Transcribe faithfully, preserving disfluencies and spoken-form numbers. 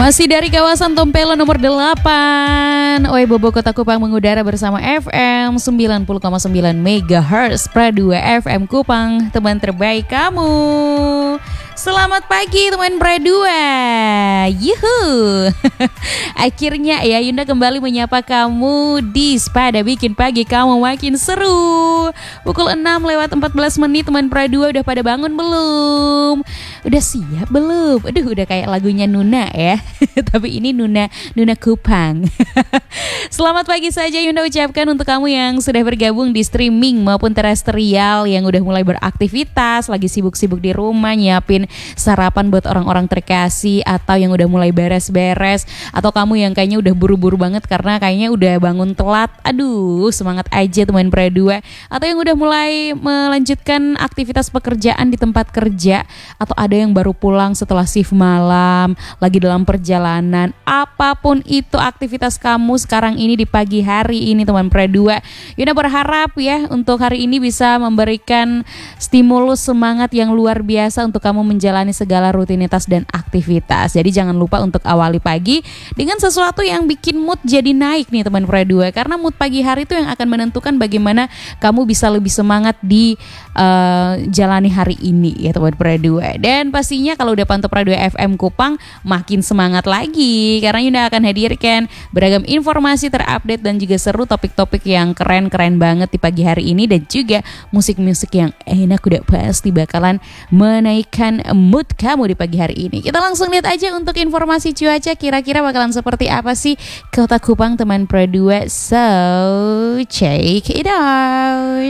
Masih dari kawasan Tompelo nomor delapan, Oi Bobo Kota Kupang mengudara bersama F M sembilan puluh koma sembilan megahertz Pradua F M Kupang, teman terbaik kamu. Selamat pagi teman Pradua. Yuhu. Akhirnya ya Yunda kembali menyapa kamu di Spada bikin pagi kamu makin seru. Pukul enam lewat empat belas menit teman Pradua, udah pada bangun belum? Udah siap belum? Aduh udah kayak lagunya Nuna ya. Tapi ini Nuna Nuna Kupang. Selamat pagi saja Yunda ucapkan untuk kamu yang sudah bergabung di streaming maupun terestrial, yang udah mulai beraktivitas, lagi sibuk-sibuk di rumah nyiapin sarapan buat orang-orang terkasih, atau yang udah mulai beres-beres, atau kamu yang kayaknya udah buru-buru banget karena kayaknya udah bangun telat. Aduh, semangat aja teman Pradua. Atau yang udah mulai melanjutkan aktivitas pekerjaan di tempat kerja, atau ada yang baru pulang setelah shift malam, lagi dalam perjalanan. Apapun itu aktivitas kamu sekarang ini di pagi hari ini teman Pradua, Yuna berharap ya untuk hari ini bisa memberikan stimulus semangat yang luar biasa untuk kamu menjalani segala rutinitas dan aktivitas. Jadi jangan lupa untuk awali pagi dengan sesuatu yang bikin mood jadi naik nih teman Pradua, karena mood pagi hari itu yang akan menentukan bagaimana kamu bisa lebih semangat di uh, jalani hari ini ya teman Pradua. Dan pastinya kalau udah pantau Pradua F M Kupang makin semangat lagi, karena Yunda akan hadirkan beragam informasi terupdate dan juga seru topik-topik yang keren-keren banget di pagi hari ini, dan juga musik-musik yang enak udah pasti bakalan menaikkan mood kamu di pagi hari ini. Kita langsung lihat aja untuk informasi cuaca kira-kira bakalan seperti apa sih Kota Kupang teman Pradua. So check it out.